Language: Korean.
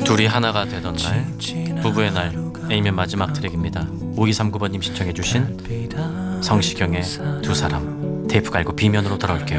둘이 하나가 되던 날, 부부의 날, A면 마지막 트랙입니다. 5239번님 신청해주신 성시경의 두 사람. 테이프 갈고 B면으로 돌아올게요.